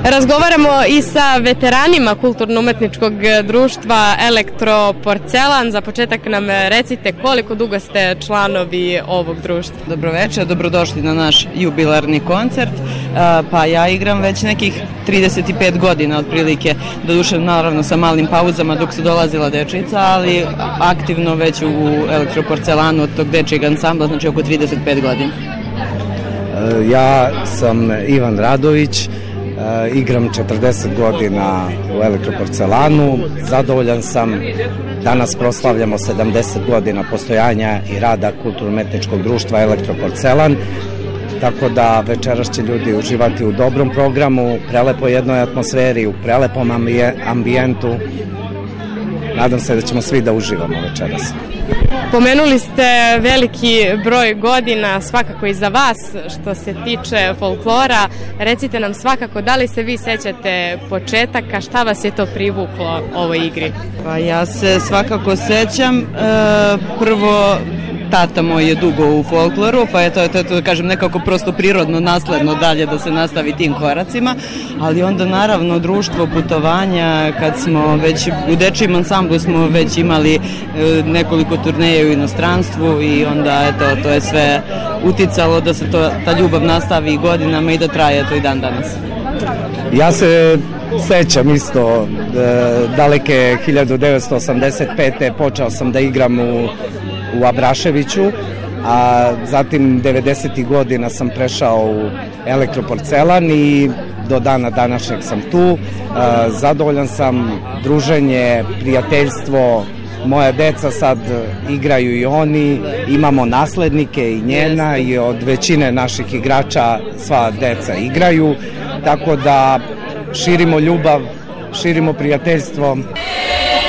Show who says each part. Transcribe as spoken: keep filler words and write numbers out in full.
Speaker 1: Razgovaramo i sa veteranima kulturno-umetničkog društva Elektroporcelan. Za početak nam recite koliko dugo ste članovi ovog društva.
Speaker 2: Dobroveče, dobrodošli na naš jubilarni koncert. Pa ja igram već nekih trideset pet godina otprilike, doduše naravno sa malim pauzama dok se dolazila dečica, ali aktivno već u Elektroporcelanu od tog dečijeg ansambla, znači oko trideset pet godina.
Speaker 3: Ja sam Ivan Radović, igram četrdeset godina u Elektroporcelanu, zadovoljan sam. Danas proslavljamo sedamdeset godina postojanja i rada kulturno-umetničkog društva Elektroporcelan, tako da večeras će ljudi uživati u dobrom programu, prelepoj jednoj atmosferi, u prelepom ambijentu. Nadam se da ćemo svi da uživamo večeras.
Speaker 1: Pomenuli ste veliki broj godina, svakako i za vas što se tiče folklora. Recite nam svakako, da li se vi sećate početaka, šta vas je to privuklo ovoj igri?
Speaker 2: Pa ja se svakako sećam. E, prvo, tata moj je dugo u folkloru, pa je to, to, to kažem, nekako prosto prirodno nasledno dalje da se nastavi tim koracima, ali onda naravno društvo putovanja, kad smo već u dečijem ansamblu smo već imali e, nekoliko turneja u inostranstvu i onda eto, to je sve uticalo da se to, ta ljubav nastavi godinama i da traje to i dan danas.
Speaker 3: Ja se sećam isto, daleke hiljadu devetsto osamdeset pete počeo sam da igram u u Abraševiću, a zatim devedesetih godina sam prešao u Elektroporcelan i do dana današnjeg sam tu. Zadovoljan sam, druženje, prijateljstvo, moja deca sad igraju i oni, imamo naslednike i njena i od većine naših igrača sva deca igraju, tako da širimo ljubav, širimo prijateljstvo.